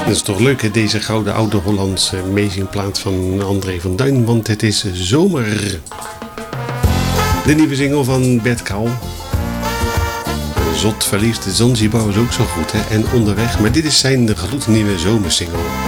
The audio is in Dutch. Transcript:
Dat is toch leuk, hè? Deze gouden oude Hollandse amazingplaat van André van Duin, want het is zomer. De nieuwe single van Bert Kaal. Zot verliefd, Zanzibar is ook zo goed, hè? En Onderweg, maar dit is zijn gloednieuwe zomersingle.